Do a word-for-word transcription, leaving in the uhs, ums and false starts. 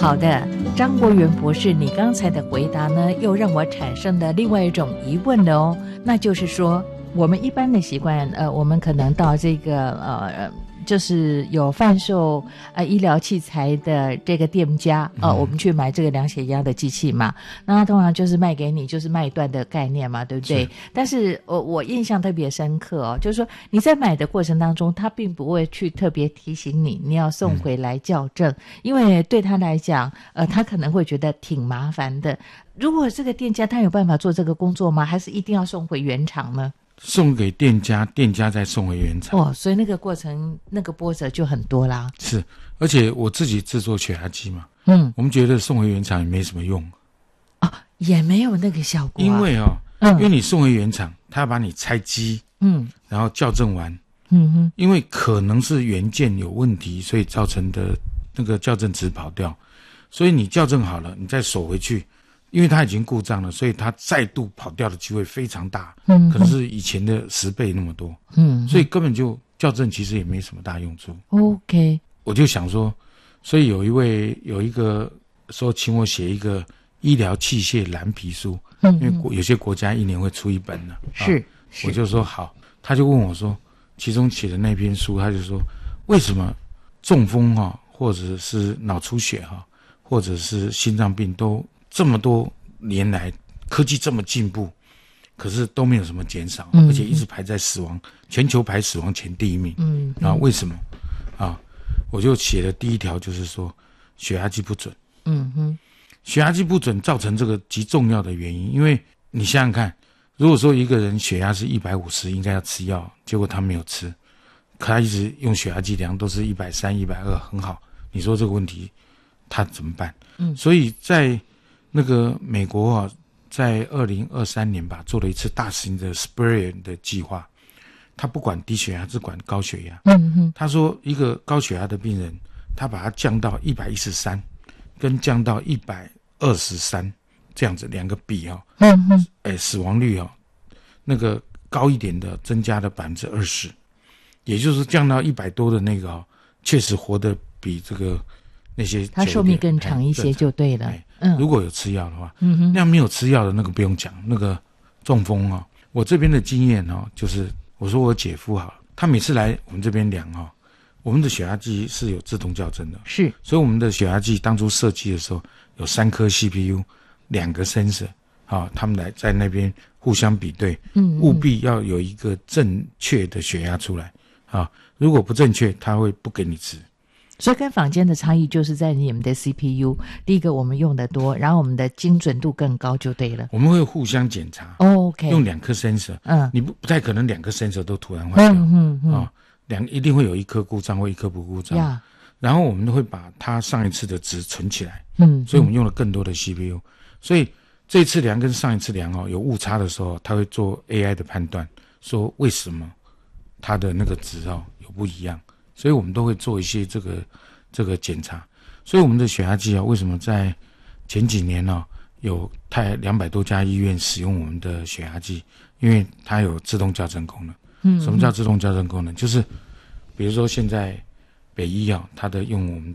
好的，张国元博士，你刚才的回答呢，又让我产生了另外一种疑问了哦，那就是说，我们一般的习惯，呃，我们可能到这个呃。就是有贩售呃医疗器材的这个店家呃、嗯、我们去买这个量血压的机器嘛，那它通常就是卖给你就是卖断的概念嘛，对不对？是，但是我我印象特别深刻哦，就是说你在买的过程当中，他并不会去特别提醒你你要送回来校正、嗯、因为对他来讲呃他可能会觉得挺麻烦的。如果这个店家他有办法做这个工作吗？还是一定要送回原厂呢？ 送给店家，店家再送回原厂。 哦，所以那个过程那个波折就很多啦。 是，而且我自己制作血压机嘛， 嗯， 我们觉得送回原厂也没什么用哦，也没有那个效果、啊。 因为哦，嗯，因为你送回原厂，他要把你拆机，嗯，然后校正完，嗯哼，因为可能是元件有问题，所以造成的那个校正值跑掉，所以你校正好了，你再锁回去。因为它已经故障了，所以它再度跑掉的机会非常大，嗯，可能是以前的十倍那么多，嗯，所以根本就校正其实也没什么大用处。 OK， 我就想说，所以有一位有一个说请我写一个医疗器械蓝皮书，嗯，因为国有些国家一年会出一本呢， 是、 啊，我就说好，他就问我说，其中写的那篇书，他就说为什么中风哈、啊，或者是脑出血哈、啊，或者是心脏病都这么多年来科技这么进步，可是都没有什么减少，嗯、而且一直排在死亡全球排死亡前第一名。嗯，啊，为什么？啊，我就写了第一条，就是说血压计不准。嗯哼，血压计不准造成这个极重要的原因，因为你想想看，如果说一个人血压是一百五十，应该要吃药，结果他没有吃，可他一直用血压计量都是一百三、一百二，很好，你说这个问题他怎么办？嗯，所以在那个美国啊，在二零二三年吧，做了一次大型的 Spray 的计划。他不管低血压，只管高血压。嗯哼，他说一个高血压的病人，他把它降到一百一十三，跟降到一百二十三这样子两个比啊、哦，嗯哼，哎，死亡率啊、哦，那个高一点的增加了百分之二十，也就是降到一百多的那个啊、哦，确实活得比这个那些他寿命更长一些就对了。 嗯，如果有吃药的话，嗯哼，那样没有吃药的那个不用讲，那个中风啊，我这边的经验啊，就是我说我姐夫好了，他每次来我们这边量啊，我们的血压计是有自动校正的， 是， 所以我们的血压计当初设计的时候有三颗 C P U， 两个 sensor， 啊，他们来在那边互相比对，嗯，务必要有一个正确的血压出来啊，如果不正确，他会不给你吃。 所以跟坊间的差异就是在你们的 C P U， 第一个我们用的多，然后我们的精准度更高就对了。 我们会互相检查、 oh, OK， 用两颗 sensor， 嗯，你不不太可能两颗 sensor 都突然坏掉，嗯嗯嗯，啊，两一定会有一颗故障或一颗不故障， yeah， 然后我们会把它上一次的值存起来，嗯，所以我们用了更多的 C P U， 所以这一次量跟上一次量哦有误差的时候，它会做 A I 的判断，说为什么它的那个值哦有不一样。所以我们都会做一些这个这个检查，所以我们的血压计啊，为什么在前几年呢、啊、有太两百多家医院使用我们的血压计？因为它有自动校正功能。嗯，什么叫自动校正功能？就是比如说现在北医啊，它的用我们